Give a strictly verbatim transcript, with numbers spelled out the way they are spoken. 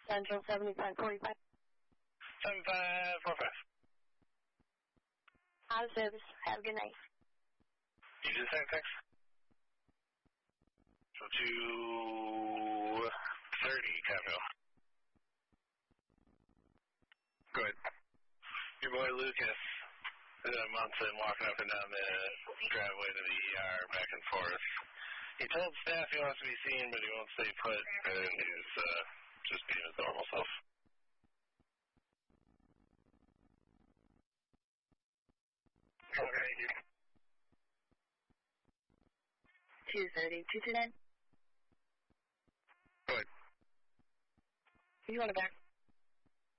Central seventy-five forty-five. seventy-five forty-five. Out of service. Have a good night. You do the same, thanks. So two thirty, Capital. Go ahead. Your boy Lucas is a Munson walking up and down the driveway to the E R back and forth. He told staff he wants to be seen, but he won't stay put, and he's uh, just being his normal self. Okay. two thirty, two two nine. Go ahead. You want to back?